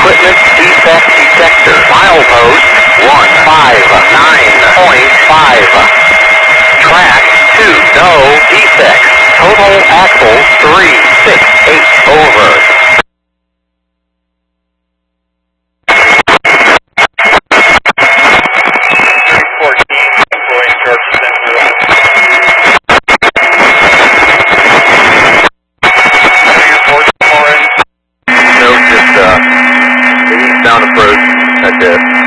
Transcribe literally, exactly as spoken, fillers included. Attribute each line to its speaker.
Speaker 1: equipment defect detector. Milepost one five nine point five. Track two, no defects. Total axle three six eight over. No, just uh, leading down approach. That's it.